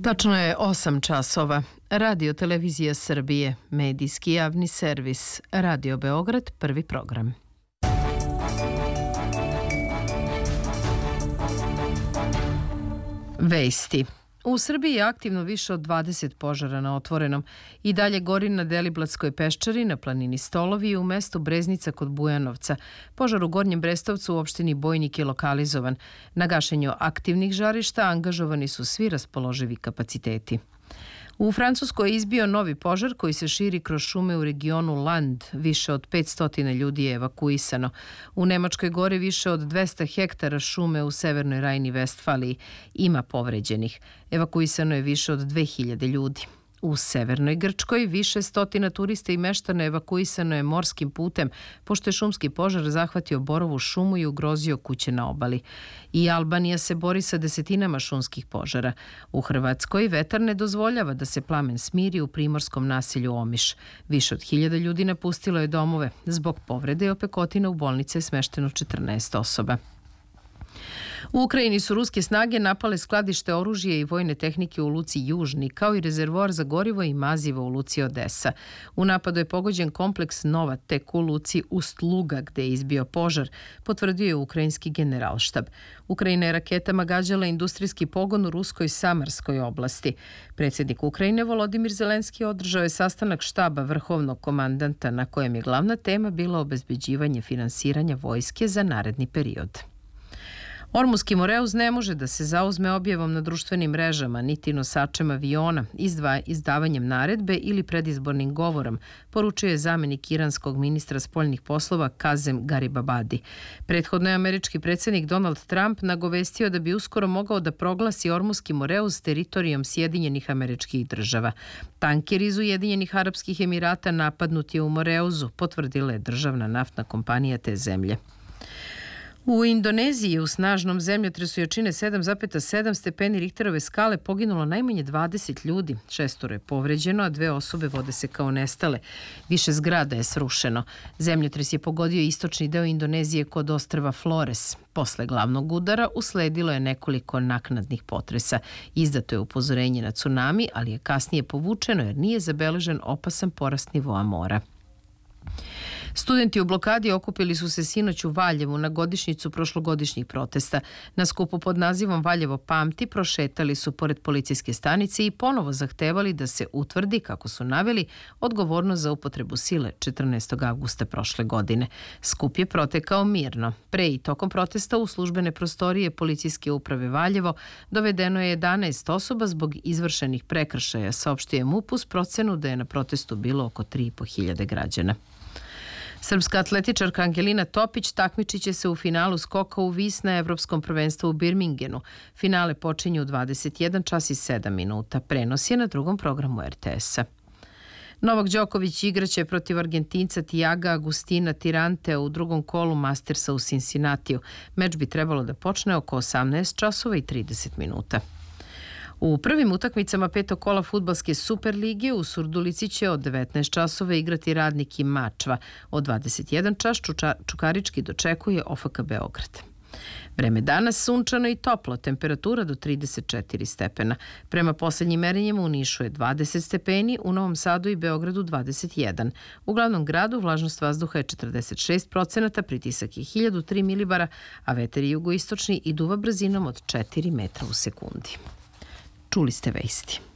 Tačno je 8 časova. Radio Televizija Srbije, medijski javni servis, Radio Beograd, prvi program. Vesti. U Srbiji je aktivno više od 20 požara na otvorenom. I dalje gori na Deliblatskoj peščari, na planini Stolovi i u mestu Breznica kod Bujanovca. Požar u Gornjem Brestovcu u opštini Bojnik je lokalizovan. Na gašenju aktivnih žarišta angažovani su svi raspoloživi kapaciteti. U Francuskoj je izbio novi požar koji se širi kroz šume u regionu Land. Više od 500 ljudi je evakuisano. U Nemačkoj gori više od 200 hektara šume u severnoj Rajni-Vestfaliji. Ima povređenih. Evakuisano je više od 2000 ljudi. U severnoj Grčkoj više stotina turista i meštana evakuisano je morskim putem, pošto je šumski požar zahvatio borovu šumu i ugrozio kuće na obali. I Albanija se bori sa desetinama šumskih požara. U Hrvatskoj vetar ne dozvoljava da se plamen smiri u primorskom naselju Omiš. Više od 1000 ljudi napustilo je domove. Zbog povrede i opekotina u bolnice je smešteno 14 osoba. U Ukrajini su ruske snage napale skladište oružja i vojne tehnike u luci Južni, kao i rezervoar za gorivo i mazivo u luci Odesa. U napadu je pogođen kompleks Novatek u luci Ust-Luga, gde je izbio požar, potvrdio je ukrajinski generalštab. Ukrajina je raketama gađala industrijski pogon u ruskoj Samarskoj oblasti. Predsjednik Ukrajine Volodimir Zelenski održao je sastanak štaba vrhovnog komandanta na kojem je glavna tema bila obezbeđivanje finansiranja vojske za naredni period. Ormuski Moreus ne može da se zauzme objavom na društvenim mrežama, niti nosačem aviona, izdavanjem naredbe ili predizbornim govorom, poručuje zamenik iranskog ministra spoljnih poslova Kazem Garibabadi. Prethodno je američki predsjednik Donald Trump nagovestio da bi uskoro mogao da proglasi Ormuski Moreus teritorijom Sjedinjenih Američkih Država. Tanker iz Ujedinjenih Arapskih Emirata napadnut je u Moreuzu, potvrdila je državna naftna kompanija te zemlje. U Indoneziji u snažnom zemljotresu jačine 7,7 stepeni Richterove skale poginulo najmanje 20 ljudi. 6 je povređeno, a 2 osobe vode se kao nestale. Više zgrada je srušeno. Zemljotres je pogodio istočni deo Indonezije kod ostrva Flores. Posle glavnog udara usledilo je nekoliko naknadnih potresa. Izdato je upozorenje na tsunami, ali je kasnije povučeno jer nije zabeležen opasan porast nivoa mora. Studenti u blokadi okupili su se sinoć u Valjevu na godišnjicu prošlogodišnjih protesta. Na skupu pod nazivom Valjevo pamti prošetali su pored policijske stanice i ponovo zahtevali da se utvrdi, kako su naveli, odgovornost za upotrebu sile 14. avgusta prošle godine. Skup je protekao mirno. Pre i tokom protesta u službene prostorije policijske uprave Valjevo dovedeno je 11 osoba zbog izvršenih prekršaja, saopštio je MUP uz procenu da je na protestu bilo oko 3.500 građana. Srpska atletičarka Angelina Topić takmičit će se u finalu skoka u vis na Evropskom prvenstvu u Birmingenu. Finale počinju u 21 čas i 7 minuta. Prenos je na drugom programu RTS-a. Novak Đoković igraće protiv Argentinca Tiaga Agustina Tirante u drugom kolu Mastersa u Cincinnatiju. Meč bi trebalo da počne oko 18 časova i 30 minuta. U prvim utakmicama petog kola fudbalske Superlige u Surdulici će od 19 časova igrati Radnik i Mačva. Od 21 čas Čukarički dočekuje OFK Beograd. Vreme danas sunčano i toplo, temperatura do 34 stepena. Prema poslednjim merenjima u Nišu je 20 stepeni, u Novom Sadu i Beogradu 21. U glavnom gradu vlažnost vazduha je 46%, pritisak je 1003 milibara, a veter je jugoistočni i duva brzinom od 4 metra u sekundi. Čuli ste vesti.